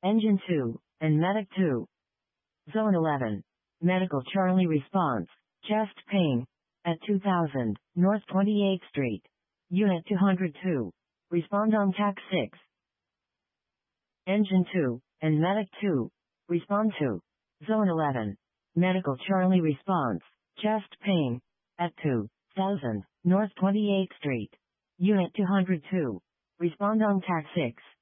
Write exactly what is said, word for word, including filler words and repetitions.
Engine two, and Medic two. Zone eleven. Medical Charlie response, chest pain, at two thousand, North twenty-eighth Street. Unit two hundred two. Respond on T A C six. Engine two, and Medic two. Respond to. Zone eleven. Medical Charlie response, chest pain, at two thousand, North twenty-eighth Street. Unit two hundred two. Respond on T A C six.